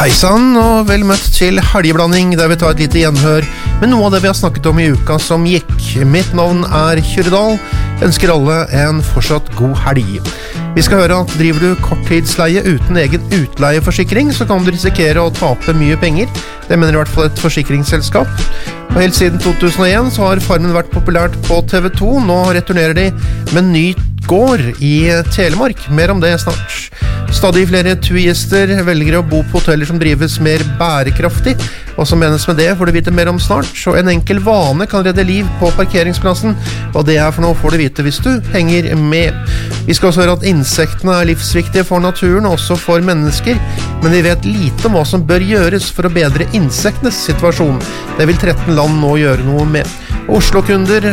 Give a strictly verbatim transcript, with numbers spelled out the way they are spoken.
Hei sann, og vel møtt til helgeblanding, der vi tar et lite gjenhør med noe av det vi har snakket om i uka som gikk. Mitt navn er Kyrre Dahl, ønsker alle en fortsatt god helg. Vi skal høre at driver du korttidsleie uten egen utleieforsikring, så kan du risikere å tape mye penger. Det mener i hvert fall et forsikringsselskap. Og helt siden to tusen og en så har Farmen vært populært på T V to. Nå returnerer de med en ny gård i Telemark. Mer om det snart. Stadig flere turister velger å bo på hoteller som drives mer bærekraftig. Hva som menes med det får du vite mer om snart. Så en enkel vane kan redde liv på parkeringsplassen. Hva det er for noe får du vite hvis du henger med. Vi skal også høre at insektene er livsviktige for naturen, også for mennesker. Men vi vet lite om hva som bør gjøres for å bedre insektenes situasjon. Det vil tretten land nå gjøre noe med. Oslo-kunder